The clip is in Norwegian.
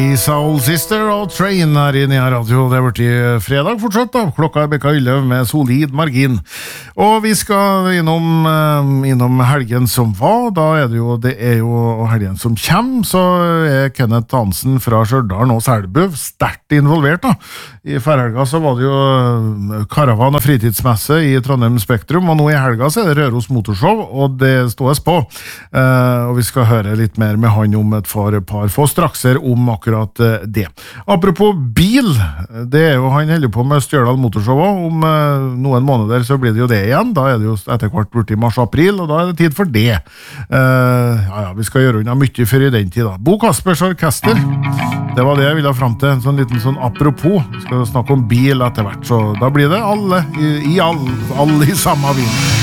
Soul Sister og Train her i Nea Radio. Det har vært i fredag fortsatt da. Klokka bekka 11 med solid margin. Og vi skal innom helgen som var. Da det jo helgen som kommer. Så Kenneth Hansen fra Stjørdal og Selbu sterkt involvert da. I forhelga så var det jo karavan og fritidsmesse i Trondheim Spektrum, og nå i helga så det Røros Motorshow, og det stås på. Og vi skal høre litt mer med han om et par få strakser om akkurat det. Apropos bil, det jo han holder på med Stjørdal Motorshow også. Om noen måneder så blir det jo det igjen. Da det jo etter hvert bort i mars-april, og da det tid for det. Vi skal gjøre unna mye før i den tid da. Bo Kaspers Orkester, det var det jeg ville ha frem til. En sånn liten sånn apropos. Vi skal snakke om bil etter hvert, så da blir det alle i samme vin.